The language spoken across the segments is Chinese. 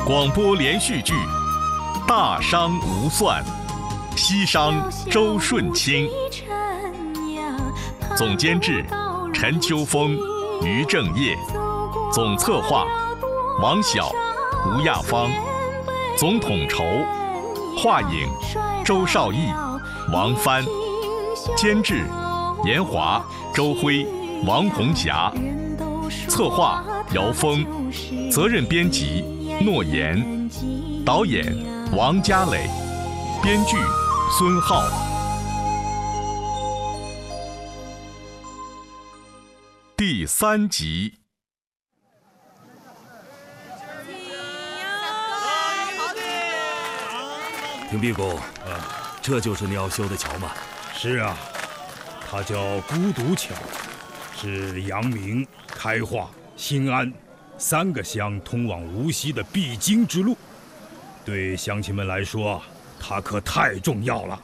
广播连续剧《大商无算》，西商周顺清，总监制陈秋风、于正业，总策划王晓、吴亚芳，总统筹华影周少义、王帆，监制严华、周辉、王红霞，策划姚峰，责任编辑诺言，导演王家磊，编剧孙浩。第3集。 廷弼公，这就是你要修的桥吗？ 是啊，它叫孤独桥，是阳明、开化、新安3个乡通往无锡的必经之路。对乡亲们来说，它可太重要了。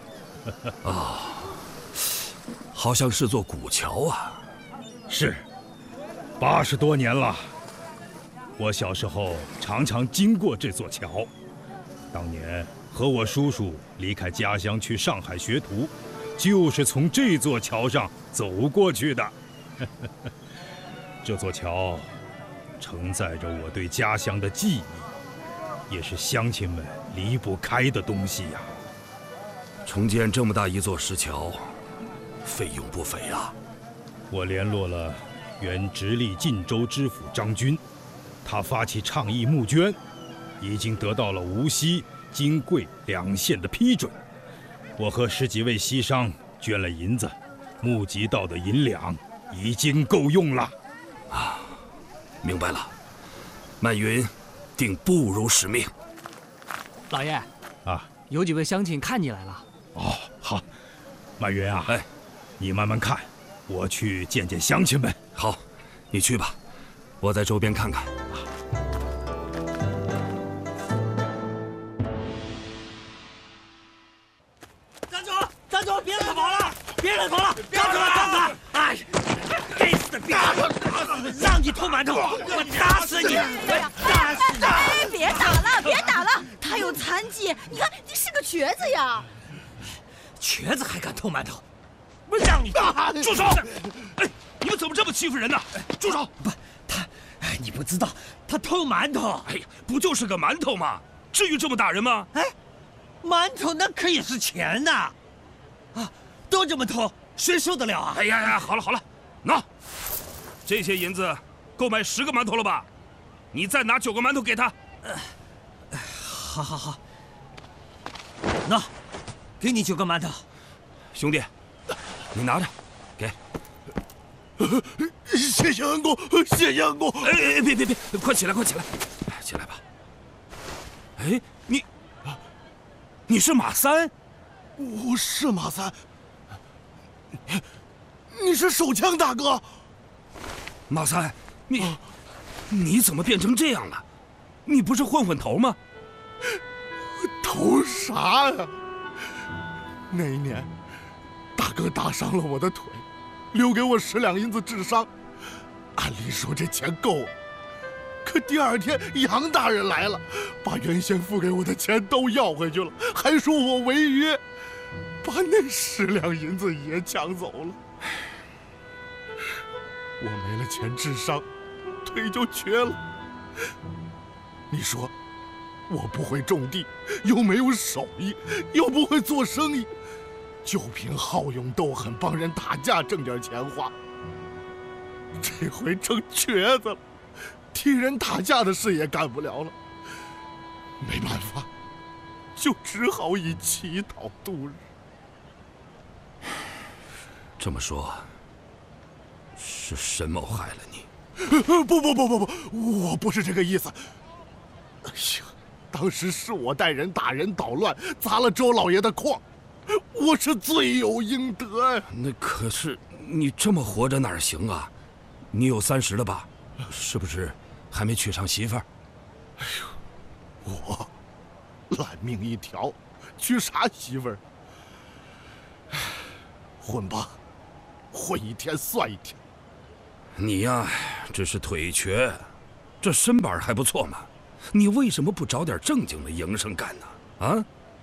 好像是座古桥啊。 是，80多年了。我小时候常常经过这座桥，当年和我叔叔离开家乡去上海学徒，就是从这座桥上走过去的。这座桥承载着我对家乡的记忆，也是乡亲们离不开的东西呀。 重建这么大一座石桥，费用不菲啊。 我联络了原直隶晋州知府张军，他发起倡议募捐，已经得到了无锡、金贵2县的批准。我和10几位西商捐了银子，募集到的银两已经够用了。 明白了，曼云定不辱使命。 老爷啊， 有几位乡亲看你来了。 好，曼云啊，你慢慢看，我去见见乡亲们。 好，你去吧，我在周边看看。 站住！别让他跑了！站住！哎，该死的逼！让你偷馒头，我打死你！打死你！ 哎，别打了！他有残疾，你看你是个瘸子呀！ 瘸子还敢偷馒头？不让你住手！哎，你们怎么这么欺负人呢？住手！不，你不知道，他偷馒头。哎呀，不就是个馒头吗？至于这么打人吗？哎，馒头那可也是钱呐！都这么偷，谁受得了啊？哎呀，好了，喏，这些银子够买10个馒头了吧？你再拿9个馒头给他。好，喏，给你9个馒头。 兄弟，你拿着，给。 谢谢恩公。哎，别，快起来，起来吧。哎，你是马三？ 我是马三。你是手枪大哥？ 马三，你怎么变成这样了？你不是混头吗？ 头啥呀？那一年，大哥打伤了我的腿，留给我10两银子治伤。按理说这钱够了，可第2天杨大人来了，把原先付给我的钱都要回去了，还说我违约，把那10两银子也抢走了。我没了钱治伤，腿就瘸了。你说，我不会种地，又没有手艺，又不会做生意，就凭好勇斗狠帮人打架挣点钱花。这回成瘸子了，替人打架的事也干不了了。没办法，就只好以乞讨度日。 这么说，是沈某害了你？ 不，我不是这个意思。哎呀，当时是我带人打人捣乱，砸了周老爷的矿，我是罪有应得呀。 那可是你这么活着哪行啊？你有30了吧？是不是还没娶上媳妇儿？ 哎呦，我烂命一条，娶啥媳妇儿？混吧，混一天算一天。 你呀，只是腿瘸，这身板还不错嘛。 你为什么不找点正经的营生干呢？啊？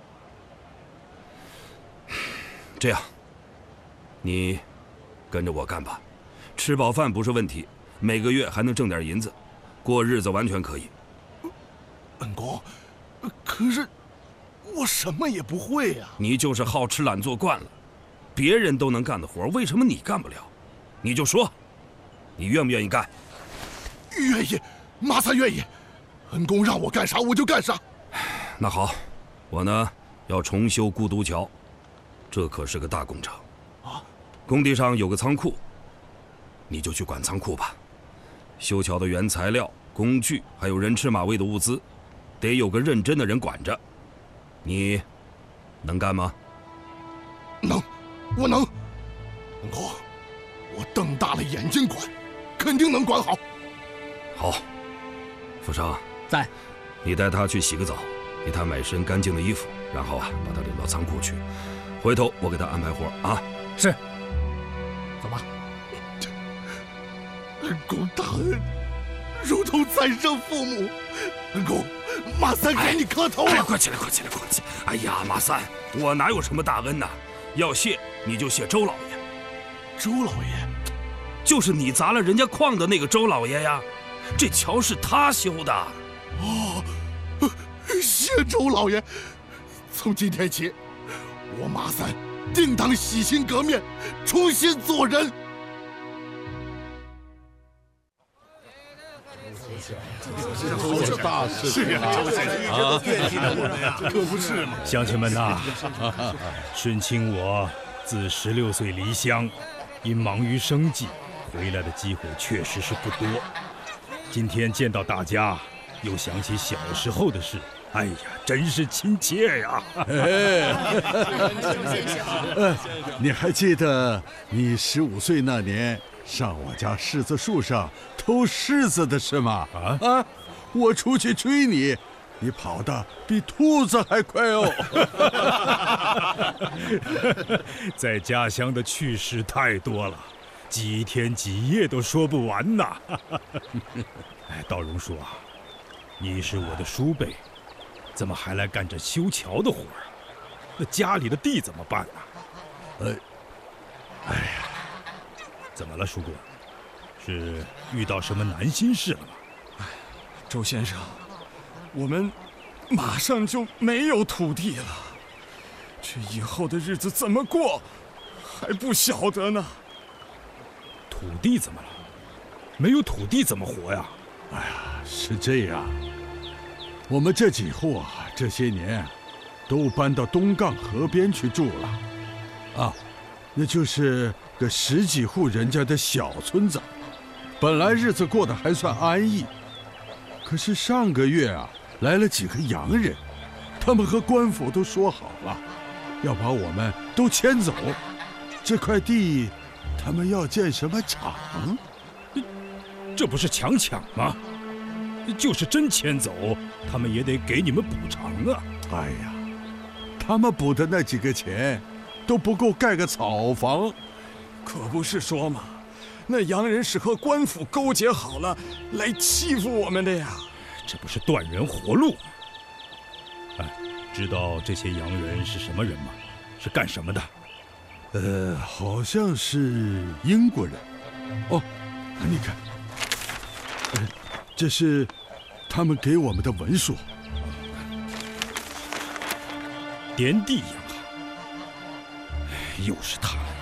这样，你跟着我干吧，吃饱饭不是问题，每个月还能挣点银子，过日子完全可以。 恩公，可是我什么也不会呀。 你就是好吃懒做惯了，别人都能干的活，为什么你干不了？你就说，你愿不愿意干？ 愿意，马三愿意。恩公让我干啥我就干啥。 那好，我呢要重修孤独桥，这可是个大工程啊！工地上有个仓库，你就去管仓库吧。修桥的原材料、工具，还有人吃马喂的物资，得有个认真的人管着。你能干吗？ 能，我能。恩公，我瞪大了眼睛管，肯定能管好。 好，富生在， 你带他去洗个澡，给他买身干净的衣服，然后把他领到仓库去。回头我给他安排活啊。 是。走吧。 恩公大恩，如同再生父母。恩公，马三给你磕头了。 快起来，快起来，快起来！哎呀，马三，我哪有什么大恩呐？要谢你就谢周老爷。 周老爷， 就是你砸了人家矿的那个周老爷呀。这桥是他修的。 哦，谢周老爷。从今天起，我马三定当洗心革面，重新做人。 这大事情啊！ 可不是嘛！ 乡亲们呐，顺清我自16岁离乡，因忙于生计，回来的机会确实是不多。今天见到大家，又想起小时候的事，哎呀，真是亲切呀！ 你还记得你15岁那年上我家柿子树上偷柿子的事吗？啊！我出去追你，你跑得比兔子还快哦！ 在家乡的趣事太多了，几天几夜都说不完呐。哎，道荣叔啊，你是我的叔辈，怎么还来干这修桥的活啊？那家里的地怎么办呢？ 哎呀， 怎么了，叔公？是遇到什么难心事了吗？ 周先生，我们马上就没有土地了，这以后的日子怎么过，还不晓得呢。 土地怎么了？没有土地怎么活呀？ 哎呀，是这样，我们这几户这些年都搬到东杠河边去住了，那就是个10几户人家的小村子，本来日子过得还算安逸。可是上个月来了几个洋人，他们和官府都说好了，要把我们都迁走。这块地，他们要建什么厂？ 这不是强抢吗？就是真迁走，他们也得给你们补偿啊！ 哎呀，他们补的那几个钱，都不够盖个草房。 可不是说嘛，那洋人是和官府勾结好了，来欺负我们的呀！ 这不是断人活路吗？哎，知道这些洋人是什么人吗？是干什么的？ 好像是英国人。哦，你看，这是他们给我们的文书。 滇地洋行，又是他们。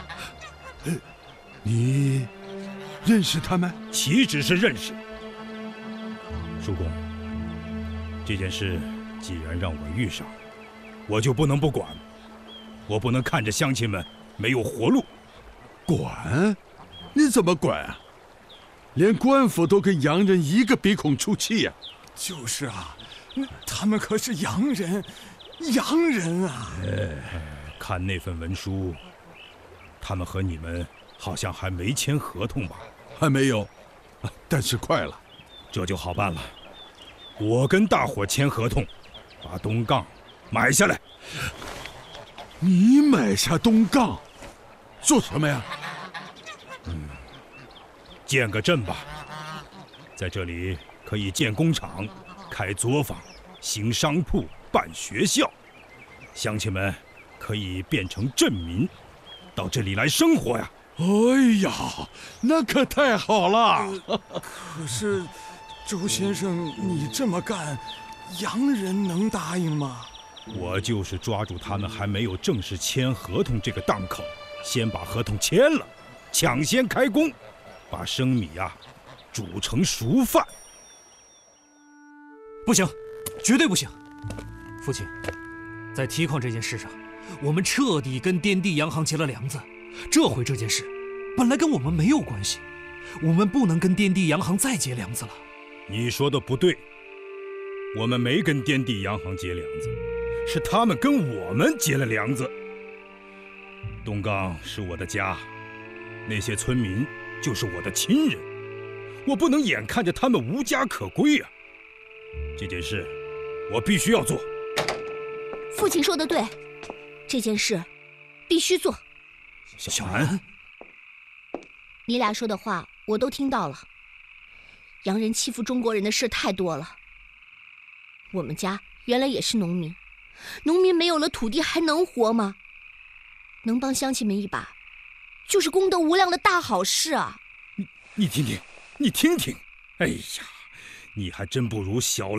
你认识他们？ 岂止是认识。叔公，这件事既然让我遇上，我就不能不管。我不能看着乡亲们没有活路。 管？你怎么管啊？连官府都跟洋人一个鼻孔出气呀！ 就是啊，他们可是洋人，洋人啊！ 看那份文书，他们和你们好像还没签合同吧？ 还没有，但是快了。 这就好办了，我跟大伙签合同，把东杠买下来。 你买下东杠，做什么呀？ 建个镇吧，在这里可以建工厂、 开作坊、兴商铺、办学校，乡亲们可以变成镇民，到这里来生活呀。 哎呀，那可太好了！ 可是，周先生，你这么干，洋人能答应吗？ 我就是抓住他们还没有正式签合同这个档口，先把合同签了，抢先开工，把生米煮成熟饭。 不行，绝对不行！父亲，在提矿这件事上，我们彻底跟滇地洋行结了梁子。这回这件事本来跟我们没有关系，我们不能跟滇地洋行再结梁子了。 你说的不对，我们没跟滇地洋行结梁子，是他们跟我们结了梁子。东岗是我的家，那些村民就是我的亲人，我不能眼看着他们无家可归啊！这件事我必须要做。 父亲说的对，这件事必须做。 小兰， 你俩说的话我都听到了。洋人欺负中国人的事太多了。我们家原来也是农民，农民没有了土地还能活吗？能帮乡亲们一把，就是功德无量的大好事啊！ 你听听，你听听，哎呀，你还真不如小